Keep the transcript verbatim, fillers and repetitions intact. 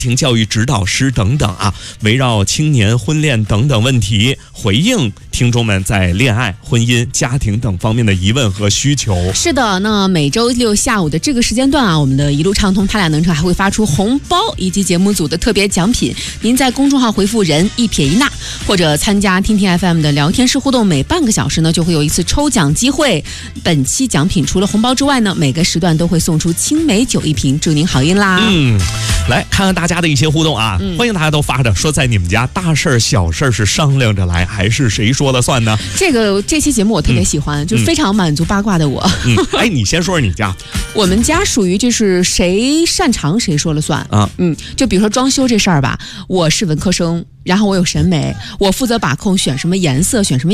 庭教育指导师等等啊，围绕青年婚恋等等问题，回应听众们在恋爱、婚姻、家庭等方面的疑问和需求。 是的，那每周六下午的这个时间段啊，我们的一路畅通他俩能车还会发出红包以及节目组的特别奖品。您在公众号回复人一撇一捺，或者参加听听 F M 的聊天室互动，每半个小时呢就会有一次抽奖机会。本期奖品除了红包之外呢，每个时段都会送出青梅酒一瓶，祝您好运啦！ 嗯，来看看大家的一些互动啊，嗯、欢迎大家都发着说，在你们家大事小事是商量着来，还是谁说了算呢？ 这个这期节目我特别喜欢，嗯、就非常满足八卦的我。 嗯，哎，你先说说你家。 我们家属于就是谁擅长谁说了算啊。嗯，就比如说装修这事儿吧，我是文科生，然后我有审美，我负责把控选什么颜色，选什么